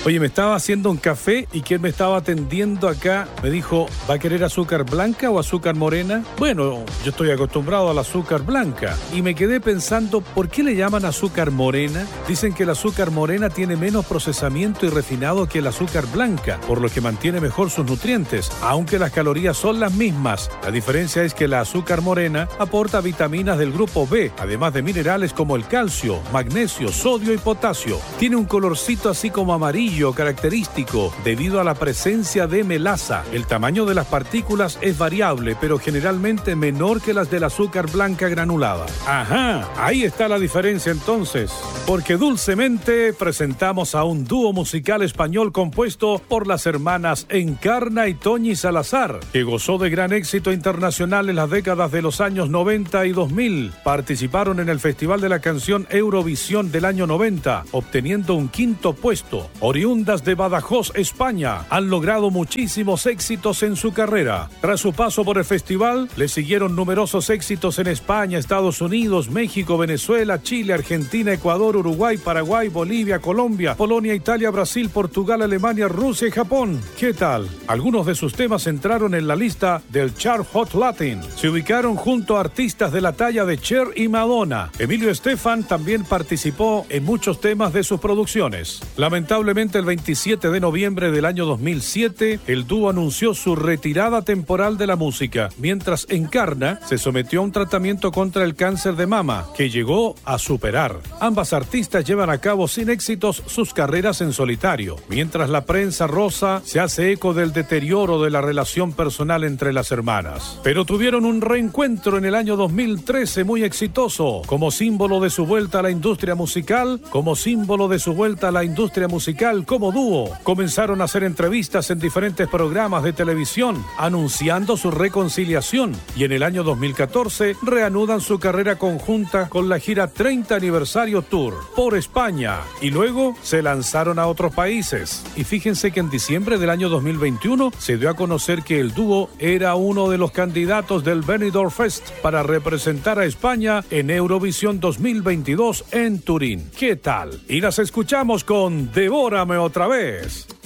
Oye, me estaba haciendo un café y quien me estaba atendiendo acá me dijo, ¿va a querer azúcar blanca o azúcar morena? Bueno, yo estoy acostumbrado al azúcar blanca y me quedé pensando, ¿por qué le llaman azúcar morena? Dicen que el azúcar morena tiene menos procesamiento y refinado que el azúcar blanca, por lo que mantiene mejor sus nutrientes, aunque las calorías son las mismas. La diferencia es que la azúcar morena aporta vitaminas del grupo B, además de minerales como el calcio, magnesio, sodio y potasio. Tiene un colorcito así como amarillo característico debido a la presencia de melaza. El tamaño de las partículas es variable, pero generalmente menor que las del azúcar blanca granulada. Ajá, ahí está la diferencia entonces. Porque dulcemente presentamos a un dúo musical español compuesto por las hermanas Encarna y Toñi Salazar, que gozó de gran éxito internacional en las décadas de los años 90 y 2000. Participaron en el Festival de la Canción Eurovisión del año 90, obteniendo un 5º puesto. Oriundas de Badajoz, España, han logrado muchísimos éxitos en su carrera. Tras su paso por el festival, le siguieron numerosos éxitos en España, Estados Unidos, México, Venezuela, Chile, Argentina, Ecuador, Uruguay, Paraguay, Bolivia, Colombia, Polonia, Italia, Brasil, Portugal, Alemania, Rusia y Japón. ¿Qué tal? Algunos de sus temas entraron en la lista del Chart Hot Latin. Se ubicaron junto a artistas de la talla de Cher y Madonna. Emilio Estefan también participó en muchos temas de sus producciones. Lamentablemente, el 27 de noviembre del año 2007, el dúo anunció su retirada temporal de la música, mientras Encarna se sometió a un tratamiento contra el cáncer de mama, que llegó a superar. Ambas artistas llevan a cabo sin éxitos sus carreras en solitario, mientras la prensa rosa se hace eco del deterioro de la relación personal entre las hermanas. Pero tuvieron un reencuentro en el año 2013 muy exitoso, como símbolo de su vuelta a la industria musical, como dúo. Comenzaron a hacer entrevistas en diferentes programas de televisión, anunciando su reconciliación, y en el año 2014 reanudan su carrera conjunta con la gira 30 Aniversario Tour por España, y luego se lanzaron a otros países. Y fíjense que en diciembre del año 2021 se dio a conocer que el dúo era uno de los candidatos del Benidorm Fest para representar a España en Eurovisión 2022 en Turín. ¿Qué tal? Y las escuchamos con Devórame otra vez.